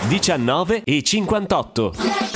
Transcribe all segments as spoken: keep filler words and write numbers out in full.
diciannove e cinquantotto.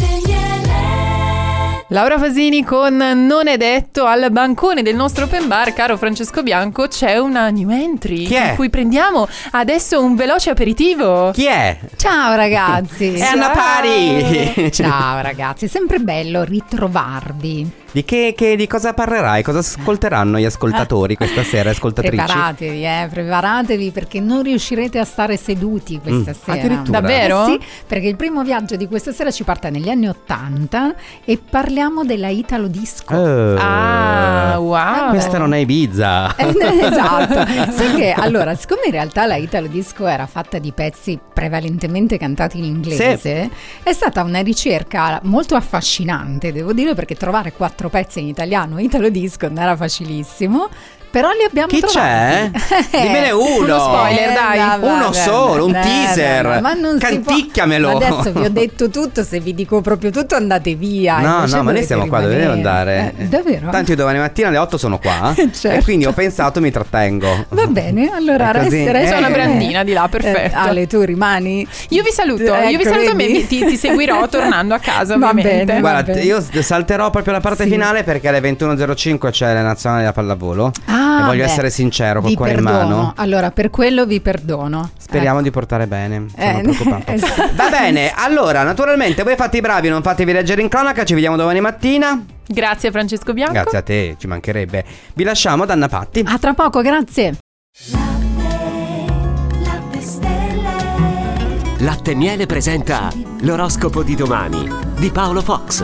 Laura Fasini con Non è detto. Al bancone del nostro open bar, caro Francesco Bianco, c'è una new entry. Chi è? Con cui prendiamo adesso un veloce aperitivo. Chi è? Ciao ragazzi. È Anna Pari. Ciao ragazzi, è sempre bello ritrovarvi. Di che, che di cosa parlerai? Cosa ascolteranno gli ascoltatori questa sera, ascoltatrici? Preparatevi, eh, preparatevi perché non riuscirete a stare seduti questa Mm, sera. addirittura? Davvero? Eh sì, perché il primo viaggio di questa sera ci parte negli anni ottanta e parliamo della Italo Disco. Oh, Ah, wow. Questa non è Ibiza. Eh, esatto. Sai che allora, siccome in realtà la Italo Disco era fatta di pezzi prevalentemente cantati in inglese, sì, è stata una ricerca molto affascinante, devo dire, perché trovare quattro pezzi in italiano Italo Disco non era facilissimo. Però li abbiamo Chi trovati. c'è? Dimmene uno. Uno spoiler, dai. Eh, vabbè, Uno solo, un vabbè, teaser. vabbè, ma non si può. Canticchiamelo. Ma adesso vi ho detto tutto, se vi dico proprio tutto andate via. No, Invece no, ma noi dovete siamo qua, dove devo rimanere. andare? Eh, davvero? Tanto io domani mattina alle otto sono qua. Certo. E quindi ho pensato mi trattengo. Va bene, allora È così. resta, resta C'è una Eh. brandina di là, perfetto. Eh, Ale, tu rimani? Io vi saluto, io vi Ecco, saluto e vedi? mi- ti, ti seguirò tornando a casa, Va ovviamente. bene. Guarda, bene. io salterò proprio la parte Sì. finale perché alle ventuno e zero cinque c'è la nazionale da pallavolo. Ah, e voglio beh, essere sincero, col vi cuore perdono. in mano. Allora, per quello vi perdono. Speriamo di portare bene. Sono Eh, preoccupato. esatto. Va bene, allora, naturalmente voi fate i bravi, non fatevi leggere in cronaca. Ci vediamo domani mattina. Grazie Francesco Bianco. Grazie a te, ci mancherebbe. Vi lasciamo ad Anna Patti. A tra poco, grazie. Latte e Miele presenta l'oroscopo di domani di Paolo Fox.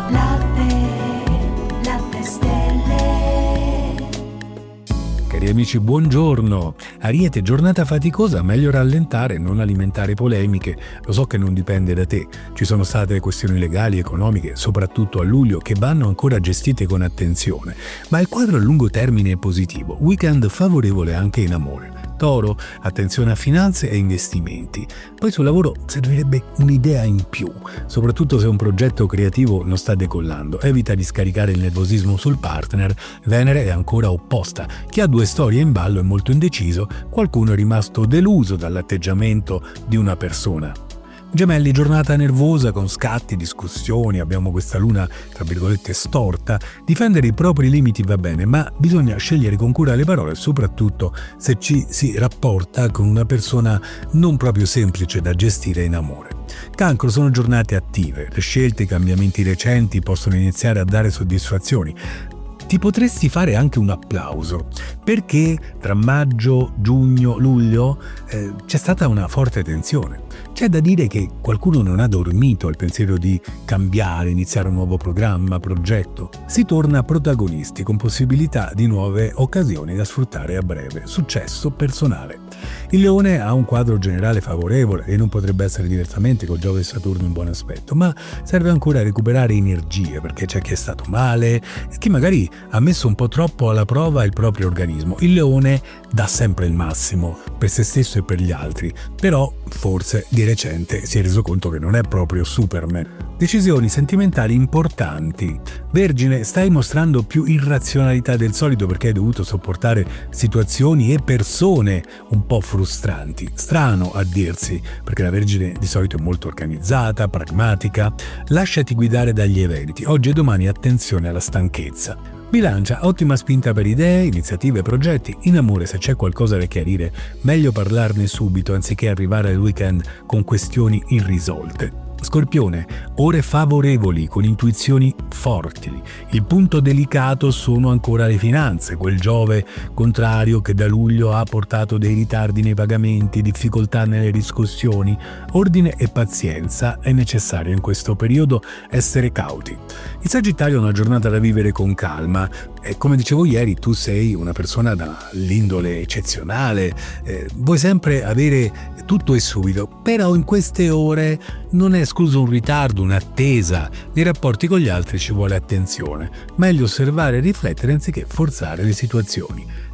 Cari amici, buongiorno. Ariete, giornata faticosa, meglio rallentare e non alimentare polemiche. Lo so che non dipende da te. Ci sono state questioni legali, economiche, soprattutto a luglio, che vanno ancora gestite con attenzione. Ma il quadro a lungo termine è positivo. Weekend favorevole anche in amore. Toro, attenzione a finanze e investimenti. Poi sul lavoro servirebbe un'idea in più, soprattutto se un progetto creativo non sta decollando. Evita di scaricare il nervosismo sul partner. Venere è ancora opposta. Chi ha due storie in ballo è molto indeciso, qualcuno è rimasto deluso dall'atteggiamento di una persona. Gemelli, giornata nervosa con scatti, discussioni, abbiamo questa luna tra virgolette storta. Difendere i propri limiti va bene, ma bisogna scegliere con cura le parole, soprattutto se ci si rapporta con una persona non proprio semplice da gestire in amore. Cancro, sono giornate attive, le scelte e i cambiamenti recenti possono iniziare a dare soddisfazioni. Ti potresti fare anche un applauso, perché tra maggio, giugno, luglio eh, c'è stata una forte tensione. C'è da dire che qualcuno non ha dormito al pensiero di cambiare, iniziare un nuovo programma, progetto. Si torna protagonisti con possibilità di nuove occasioni da sfruttare a breve. Successo personale. Il Leone ha un quadro generale favorevole e non potrebbe essere diversamente col Giove e Saturno in buon aspetto, ma serve ancora a recuperare energie perché c'è chi è stato male e chi magari ha messo un po' troppo alla prova il proprio organismo. Il Leone dà sempre il massimo per se stesso e per gli altri, però forse di recente si è reso conto che non è proprio Superman. Decisioni sentimentali importanti. Vergine, stai mostrando più irrazionalità del solito perché hai dovuto sopportare situazioni e persone un po' frustranti. Strano a dirsi, perché la Vergine di solito è molto organizzata, pragmatica. Lasciati guidare dagli eventi. Oggi e domani attenzione alla stanchezza. Bilancia, ottima spinta per idee, iniziative e progetti. In amore, se c'è qualcosa da chiarire, meglio parlarne subito anziché arrivare al weekend con questioni irrisolte. Scorpione, ore favorevoli con intuizioni forti. Il punto delicato sono ancora le finanze, quel Giove contrario che da luglio ha portato dei ritardi nei pagamenti, difficoltà nelle riscossioni. Ordine e pazienza è necessario in questo periodo, essere cauti. Il Sagittario è una giornata da vivere con calma e come dicevo ieri tu sei una persona dall'indole eccezionale, eh, vuoi sempre avere tutto e subito, però in queste ore non è escluso un ritardo, un'attesa. Nei rapporti con gli altri ci vuole attenzione. Meglio osservare e riflettere anziché forzare le situazioni.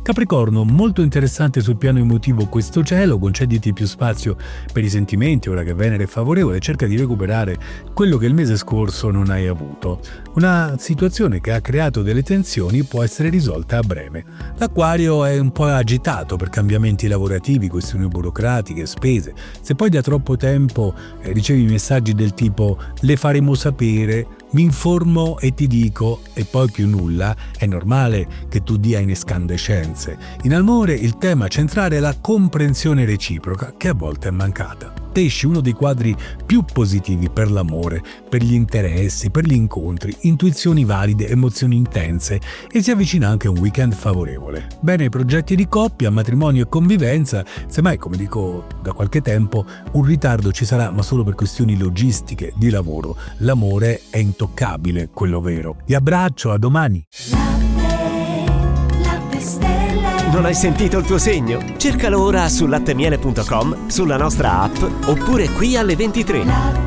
Capricorno, molto interessante sul piano emotivo questo cielo, concediti più spazio per i sentimenti ora che Venere è favorevole, cerca di recuperare quello che il mese scorso non hai avuto. Una situazione che ha creato delle tensioni può essere risolta a breve. L'Acquario è un po' agitato per cambiamenti lavorativi, questioni burocratiche, spese. Se poi da troppo tempo eh, ricevi messaggi del tipo "le faremo sapere", "mi informo e ti dico" e poi più nulla, è normale che tu dia in escandescenze. In amore il tema centrale è la comprensione reciproca, che a volte è mancata. Pesci, uno dei quadri più positivi per l'amore, per gli interessi, per gli incontri, intuizioni valide, emozioni intense, e si avvicina anche un weekend favorevole. Bene i progetti di coppia, matrimonio e convivenza, semmai, come dico da qualche tempo, un ritardo ci sarà, ma solo per questioni logistiche, di lavoro. L'amore è intoccabile, quello vero. Vi abbraccio, a domani! Non hai sentito il tuo segno? Cercalo ora su lattemiele punto com, sulla nostra app oppure qui alle ventitré.